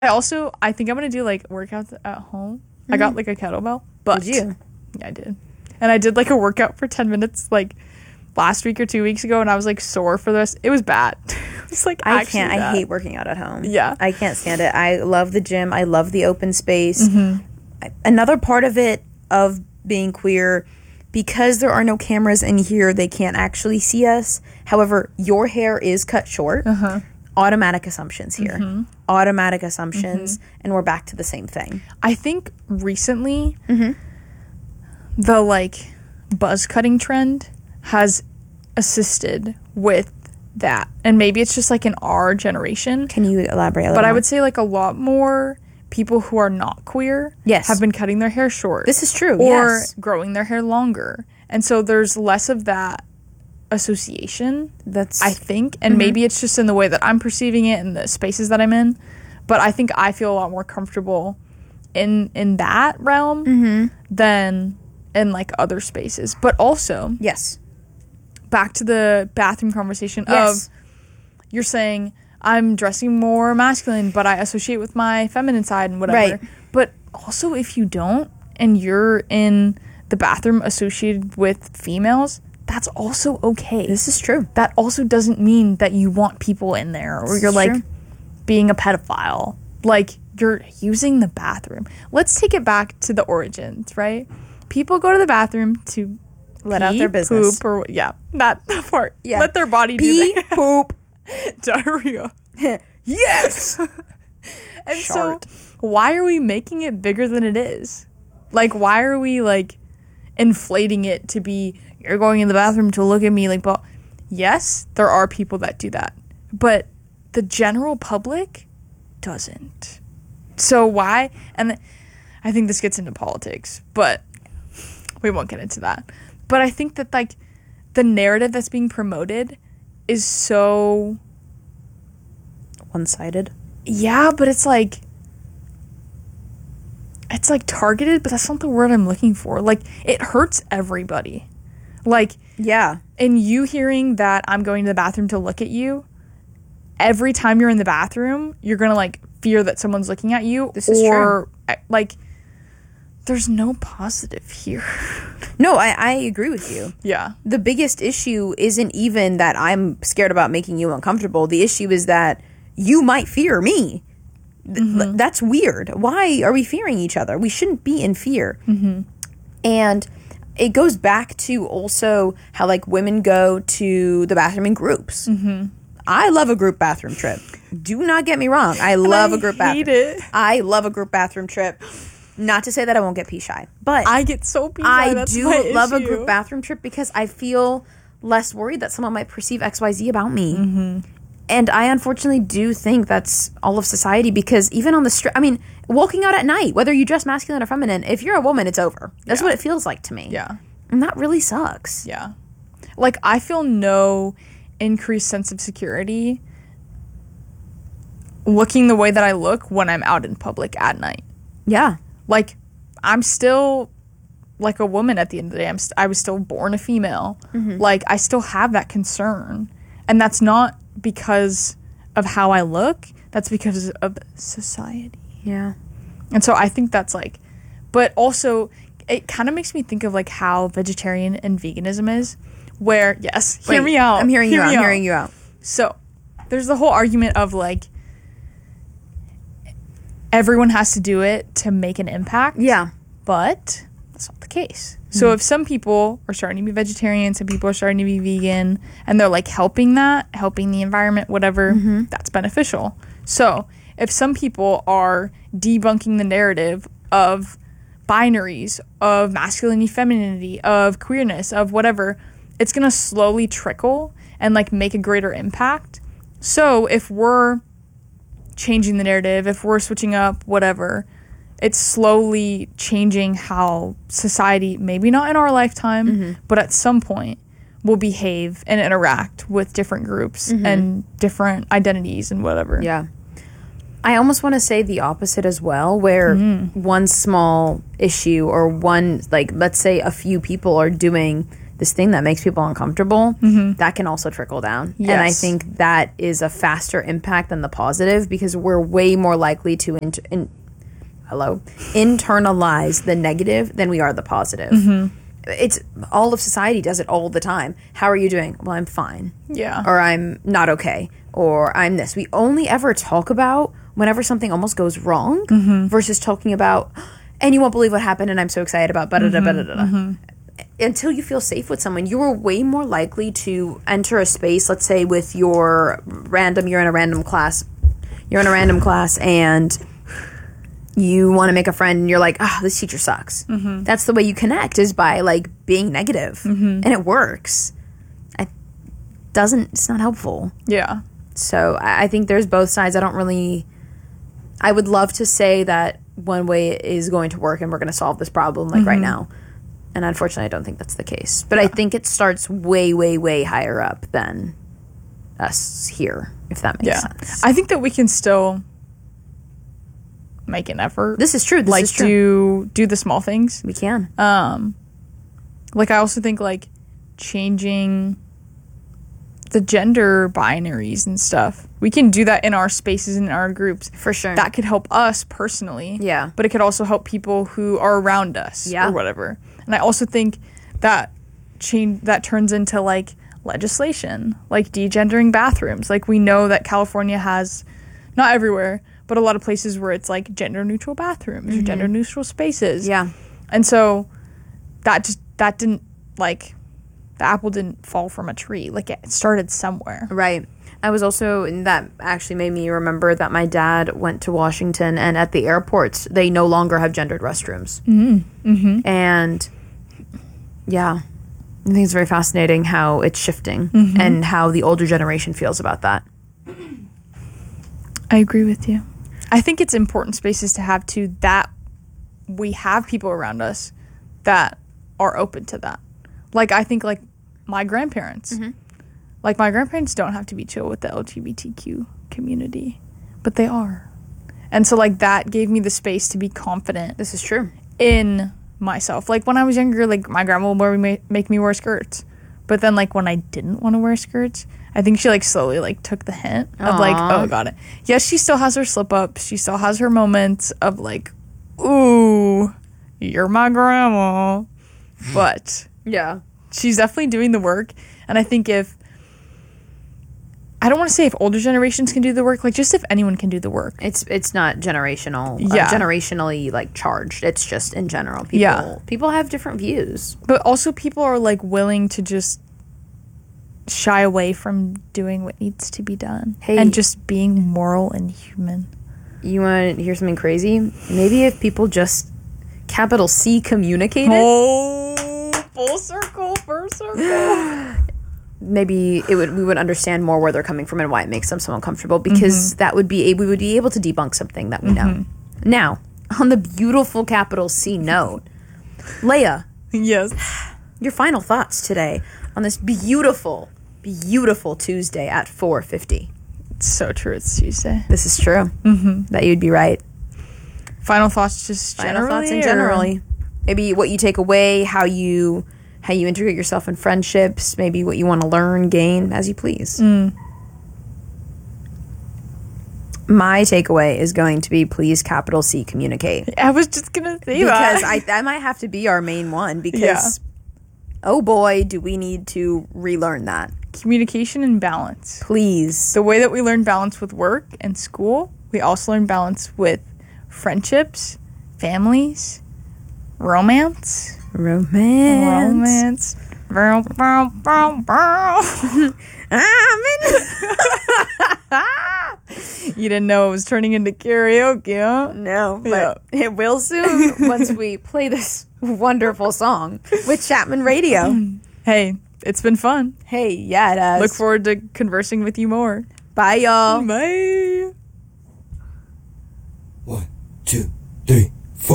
I think I'm gonna do like workouts at home. I got like a kettlebell, but Did you? Yeah, I did. And I did like a workout for 10 minutes like last week or 2 weeks ago, and I was like sore for this. It was bad. It's like I actually can't. I bad. hate working out at home. Yeah. I can't stand it. I love the gym. I love the open space. Mm-hmm. Another part of it, of being queer, because there are no cameras in here, they can't actually see us. However, your hair is cut short. Automatic assumptions here. Mm-hmm. Automatic assumptions. And we're back to the same thing. I think recently the like buzz cutting trend has assisted with that, and maybe it's just like in our generation. Can you elaborate a little But I more? would say like a lot more people who are not queer Yes. have been cutting their hair short. This is true, Or yes. growing their hair longer. And so there's less of that association, That's... I think. And maybe it's just in the way that I'm perceiving it and the spaces that I'm in. But I think I feel a lot more comfortable in that realm than in like other spaces. But also, Yes. back to the bathroom conversation Yes. of you're saying I'm dressing more masculine, but I associate with my feminine side and whatever. Right. But also, if you don't and you're in the bathroom associated with females, that's also okay. This is true. That also doesn't mean that you want people in there or This you're is like true. being a pedophile. Like, you're using the bathroom. Let's take it back to the origins, right? People go to the bathroom to Let out pee, their business. poop, or that part. Yeah. Let their body Pee, do that. poop. Diarrhea. Yes. And Shart. so, why are we making it bigger than it is? Like, why are we like inflating it to be? You're going in the bathroom to look at me like, but yes, there are people that do that, but the general public doesn't. So why? And I think this gets into politics, but we won't get into that. But I think that like the narrative that's being promoted is so One-sided. yeah, but it's like targeted, but that's not the word I'm looking for. Like, it hurts everybody. Like, Yeah. in you hearing that I'm going to the bathroom to look at you, every time you're in the bathroom, you're gonna like fear that someone's looking at you. This is or like there's no positive here. No, I agree with you. Yeah. The biggest issue isn't even that I'm scared about making you uncomfortable. The issue is that you might fear me. That's weird. Why are we fearing each other? We shouldn't be in fear. And it goes back to also how like women go to the bathroom in groups. I love a group bathroom trip. Do not get me wrong. I love a group bathroom. it. I love a group bathroom trip. Not to say that I won't get pee shy, but I get so pee shy. I That's do my love a issue. group bathroom trip because I feel less worried that someone might perceive XYZ about me. And I unfortunately do think that's all of society, because even on the street, I mean, walking out at night, whether you dress masculine or feminine, if you're a woman, it's over. That's Yeah. what it feels like to me. Yeah. And that really sucks. Yeah. Like, I feel no increased sense of security looking the way that I look when I'm out in public at night. Yeah. Like, I'm still like a woman at the end of the day. I was still born a female. Like, I still have that concern. And that's not because of how I look. That's because of society. Yeah. And so I think that's like, but also it kind of makes me think of like how vegetarian and veganism is, where, yes, hear me out. I'm hearing you out. me I'm hearing you out. So there's the whole argument of like, everyone has to do it to make an impact. Yeah. But that's not the case. So if some people are starting to be vegetarian, some people are starting to be vegan, and they're like helping the environment, whatever, that's beneficial. So if some people are debunking the narrative of binaries, of masculinity, femininity, of queerness, of whatever, it's going to slowly trickle and like make a greater impact. So if we're changing the narrative, if we're switching up, whatever, it's slowly changing how society, maybe not in our lifetime, but at some point, will behave and interact with different groups and different identities and whatever. Yeah. I almost want to say the opposite as well, where one small issue or one, like, let's say a few people are doing this thing that makes people uncomfortable, that can also trickle down. Yes. And I think that is a faster impact than the positive, because we're way more likely to internalize the negative than we are the positive. It's all of society does it all the time. How are you doing? Well, I'm fine. Yeah. Or I'm not okay. Or I'm this. We only ever talk about whenever something almost goes wrong versus talking about, and you won't believe what happened and I'm so excited about until you feel safe with someone. You are way more likely to enter a space, let's say with you're in a random class and you want to make a friend and you're like, this teacher sucks. That's the way you connect, is by like being negative. And it works. It's not helpful. Yeah. So I think there's both sides. I would love to say that one way is going to work and we're going to solve this problem like right now. And unfortunately, I don't think that's the case. But I think it starts way, way, way higher up than us here, if that makes sense. I think that we can still make an effort. This is true. Do the small things. We can. Like, I also think, like, changing the gender binaries and stuff. We can do that in our spaces and in our groups. For sure. That could help us personally. Yeah. But it could also help people who are around us or whatever. And I also think that that turns into, like, legislation, like degendering bathrooms. Like, we know that California has, not everywhere, but a lot of places where it's like gender neutral bathrooms or gender neutral spaces. Yeah. And so that didn't, like, the apple didn't fall from a tree. Like, it started somewhere. Right. I was also, and that actually made me remember that my dad went to Washington, and at the airports, they no longer have gendered restrooms. And yeah, I think it's very fascinating how it's shifting and how the older generation feels about that. I agree with you. I think it's important spaces to have too, that we have people around us that are open to that. Like, I think, like, my grandparents. Like, my grandparents don't have to be chill with the LGBTQ community, but they are. And so, like, that gave me the space to be confident. This is true. In myself. Like, when I was younger, like, my grandma would make me wear skirts. But then, like, when I didn't want to wear skirts, I think she, like, slowly, like, took the hint of, like, oh, got it. Yes, she still has her slip-ups. She still has her moments of, like, ooh, you're my grandma. But yeah, she's definitely doing the work. And I think I don't want to say if older generations can do the work, like, just if anyone can do the work. It's not generational, generationally, like, charged. It's just in general. People have different views. But also people are, like, willing to just shy away from doing what needs to be done. And just being moral and human. You want to hear something crazy? Maybe if people just capital C communicated. Oh, full circle, first circle. Maybe we would understand more where they're coming from and why it makes them so uncomfortable, because we would be able to debunk something that we know. Now, on the beautiful capital C note, Leia. Yes. Your final thoughts today on this beautiful, beautiful Tuesday at 4:50. It's so true. It's Tuesday. This is true. That you'd be right. Final thoughts, generally. Maybe what you take away, how you integrate yourself in friendships, maybe what you want to learn, gain, as you please. My takeaway is going to be, please, capital C, communicate. I was just going to say that. Because that might have to be our main one, because, oh boy, do we need to relearn that. Communication and balance. Please. The way that we learn balance with work and school, we also learn balance with friendships, families, romance. You didn't know it was turning into karaoke, huh? No, but it will soon once we play this wonderful song with Chapman Radio. Hey, it's been fun. Hey, yeah, it has. Look forward to conversing with you more. Bye, y'all. Bye. 1, 2